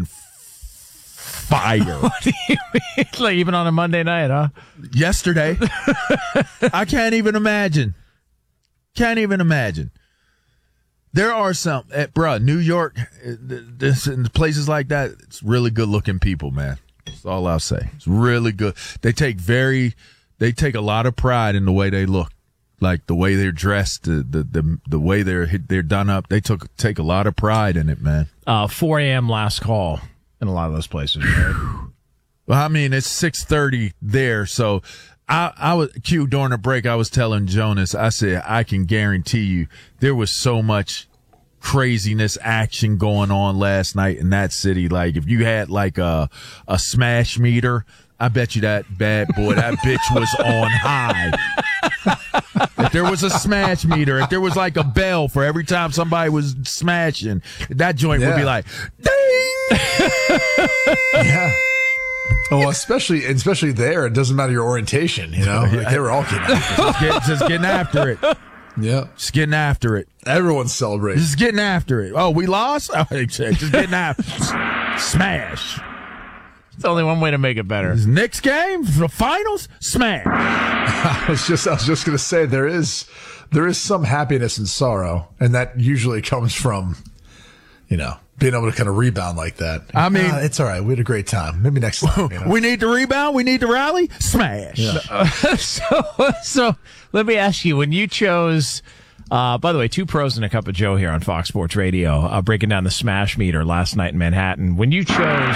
on fire. What do you mean? Like even on a Monday night, huh? Yesterday. I can't even imagine. Can't even imagine. There are some, New York, and places like that, it's really good-looking people, man. That's all I'll say. It's really good. They take a lot of pride in the way they look, like the way they're dressed, the way they're done up. They take a lot of pride in it, man. 4 a.m. last call in a lot of those places. Right? Well, I mean, it's 6:30 there, so I was during the break. I was telling Jonas, I said, I can guarantee you there was so much craziness, action going on last night in that city. Like if you had like a smash meter, I bet you that bad boy, that bitch was on high. If there was a smash meter, if there was like a bell for every time somebody was smashing, that joint would be like, ding! Yeah. Oh, especially there, it doesn't matter your orientation, you know? Like they were all getting after it. Just getting after it. Yeah. Just getting after it. Everyone's celebrating. Just getting after it. Oh, we lost? Oh, just getting after it. Smash. It's only one way to make it better. This Knicks game, the finals, smash. I was just going to say there is some happiness and sorrow, and that usually comes from, being able to kind of rebound like that. I mean, it's all right. We had a great time. Maybe next time. We need to rebound. We need to rally. Smash. Yeah. So let me ask you, when you chose, by the way, 2 pros and a cup of Joe here on Fox Sports Radio, breaking down the smash meter last night in Manhattan. When you chose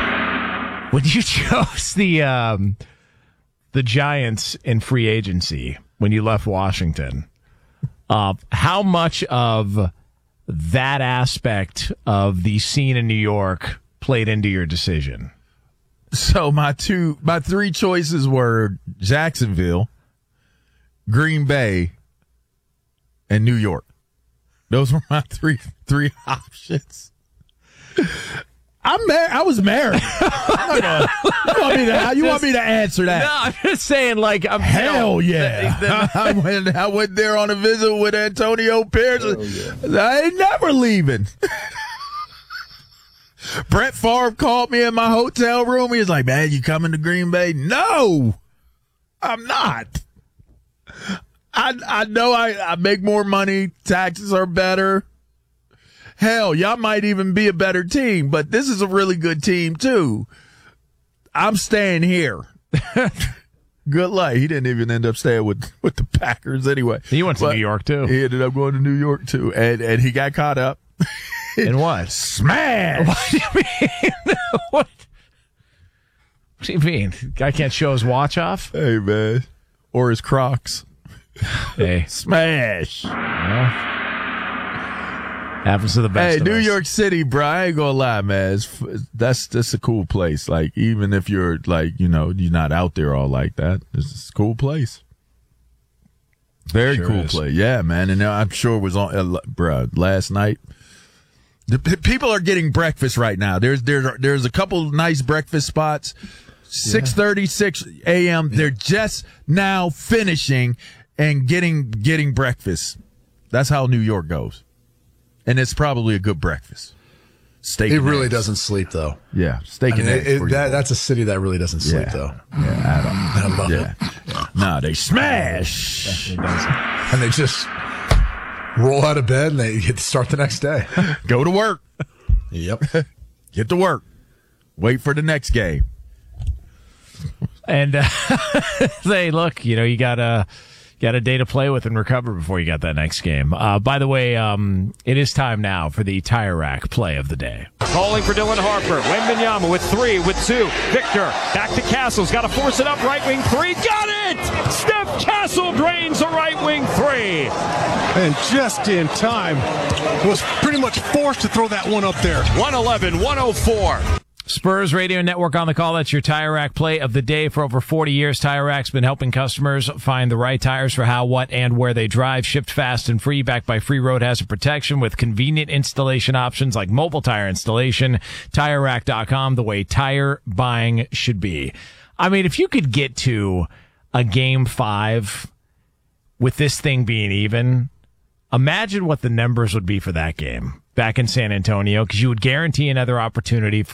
the Giants in free agency, when you left Washington, how much of that aspect of the scene in New York played into your decision? So my 3 choices were Jacksonville, Green Bay, and New York. Those were my three options. I was married. You want me to answer that? No, I'm just saying, like, hell yeah. I went there on a visit with Antonio Pierce. I ain't never leaving. Brett Favre called me in my hotel room. He was like, man, you coming to Green Bay? No, I'm not. I know I make more money. Taxes are better. Hell, y'all might even be a better team, but this is a really good team, too. I'm staying here. Good luck. He didn't even end up staying with the Packers anyway. He went to New York, too. He ended up going to New York, too. And he got caught up. In what? Smash! What do you mean? What do you mean? Guy can't show his watch off? Hey, man. Or his Crocs. Hey. Smash! Yeah. Happens to the best. Hey, New York City, bro. I ain't gonna lie, man. That's a cool place. Like, even if you're like, you're not out there all like that. It's a cool place. Very cool place. Yeah, man. And I'm sure it was on, bro. Last night, people are getting breakfast right now. There's a couple nice breakfast spots. 6:30, 6 a.m. They're just now finishing and getting breakfast. That's how New York goes. And it's probably a good breakfast. Steak. It really doesn't sleep, though. Yeah, steak and eggs. That's a city that really doesn't sleep, though. Yeah, I love it. Yeah. Nah, they smash. And they just roll out of bed and they get to start the next day. Go to work. Yep. Get to work. Wait for the next game. And say, look, you got a day to play with and recover before you got that next game. By the way, it is time now for the Tire Rack play of the day. Calling for Dylan Harper. Wembanyama with 3, with 2. Victor back to Castles. Got to force it up. Right wing 3. Got it! Steph Castle drains a right wing 3. And just in time. Was pretty much forced to throw that one up there. 111-104. Spurs Radio Network on the call. That's your Tire Rack play of the day. For over 40 years, Tire Rack's been helping customers find the right tires for how, what, and where they drive. Shipped fast and free, backed by free road hazard protection with convenient installation options like mobile tire installation. TireRack.com, the way tire buying should be. I mean, if you could get to a Game 5 with this thing being even, imagine what the numbers would be for that game back in San Antonio, because you would guarantee another opportunity for